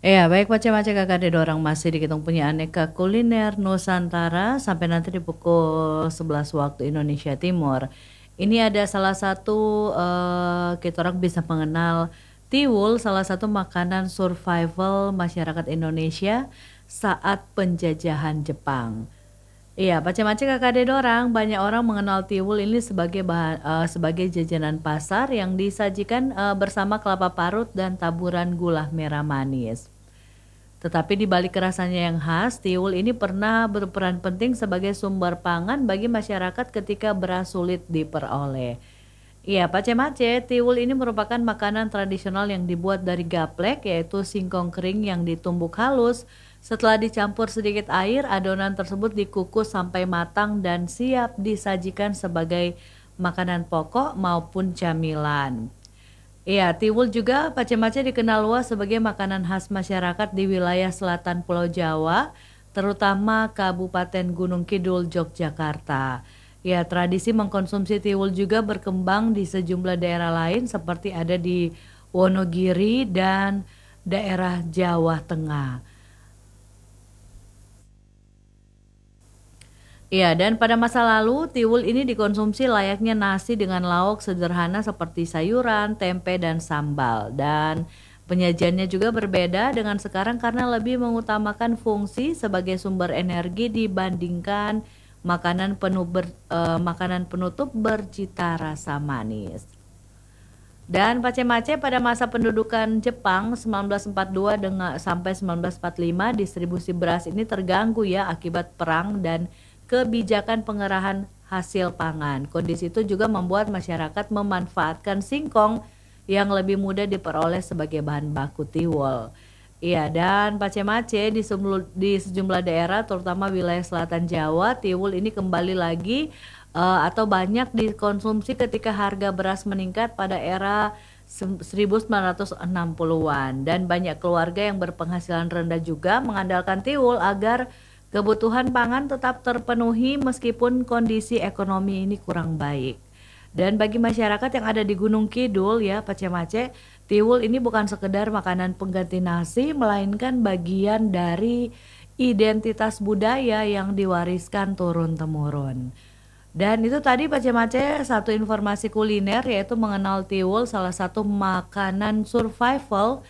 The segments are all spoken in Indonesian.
Iya, baik macam-macam Kakak ada orang masih di Kita Punya Aneka Kuliner Nusantara sampai nanti di pukul 11 waktu Indonesia Timur. Ini ada salah satu kita orang bisa mengenal tiwul, salah satu makanan survival masyarakat Indonesia saat penjajahan Jepang. Iya, macam-macam Kakak ada orang, banyak orang mengenal tiwul ini sebagai sebagai jajanan pasar yang disajikan bersama kelapa parut dan taburan gula merah manis. Tetapi di balik rasanya yang khas, tiwul ini pernah berperan penting sebagai sumber pangan bagi masyarakat ketika beras sulit diperoleh. Iya, pace-mace, tiwul ini merupakan makanan tradisional yang dibuat dari gaplek, yaitu singkong kering yang ditumbuk halus. Setelah dicampur sedikit air, adonan tersebut dikukus sampai matang dan siap disajikan sebagai makanan pokok maupun camilan. Iya, tiwul juga pace-mace dikenal luas sebagai makanan khas masyarakat di wilayah selatan Pulau Jawa, terutama Kabupaten Gunung Kidul, Yogyakarta. Ya, tradisi mengkonsumsi tiwul juga berkembang di sejumlah daerah lain seperti ada di Wonogiri dan daerah Jawa Tengah. Iya, dan pada masa lalu tiwul ini dikonsumsi layaknya nasi dengan lauk sederhana seperti sayuran, tempe, dan sambal. Dan penyajiannya juga berbeda dengan sekarang karena lebih mengutamakan fungsi sebagai sumber energi dibandingkan makanan penutup bercita rasa manis. Dan pace-mace pada masa pendudukan Jepang 1942 sampai 1945 distribusi beras ini terganggu ya akibat perang dan kebijakan pengerahan hasil pangan. Kondisi itu juga membuat masyarakat memanfaatkan singkong yang lebih mudah diperoleh sebagai bahan baku tiwul. Iya, dan pace-mace di sejumlah daerah terutama wilayah selatan Jawa, tiwul ini kembali lagi atau banyak dikonsumsi ketika harga beras meningkat pada era 1960-an dan banyak keluarga yang berpenghasilan rendah juga mengandalkan tiwul agar kebutuhan pangan tetap terpenuhi meskipun kondisi ekonomi ini kurang baik. Dan bagi masyarakat yang ada di Gunung Kidul ya, pace-mace, tiwul ini bukan sekedar makanan pengganti nasi, melainkan bagian dari identitas budaya yang diwariskan turun-temurun. Dan itu tadi pace-mace satu informasi kuliner yaitu mengenal tiwul, salah satu makanan survival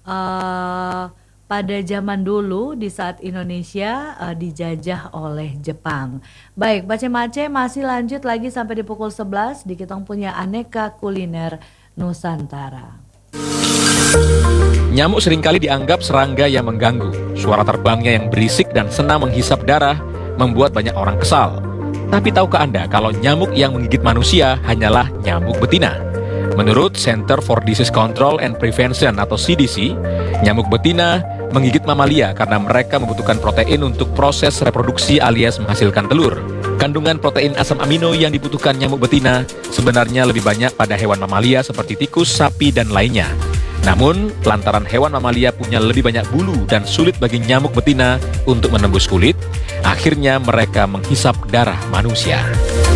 pada zaman dulu di saat Indonesia dijajah oleh Jepang. Baik, pace-mace masih lanjut lagi sampai di pukul 11 di Kita Punya Aneka Kuliner Nusantara. Nyamuk seringkali dianggap serangga yang mengganggu. Suara terbangnya yang berisik dan senang menghisap darah membuat banyak orang kesal. Tapi tahukah Anda kalau nyamuk yang menggigit manusia hanyalah nyamuk betina? Menurut Center for Disease Control and Prevention atau CDC, nyamuk betina menggigit mamalia karena mereka membutuhkan protein untuk proses reproduksi alias menghasilkan telur. Kandungan protein asam amino yang dibutuhkan nyamuk betina sebenarnya lebih banyak pada hewan mamalia seperti tikus, sapi, dan lainnya. Namun, lantaran hewan mamalia punya lebih banyak bulu dan sulit bagi nyamuk betina untuk menembus kulit, akhirnya mereka menghisap darah manusia.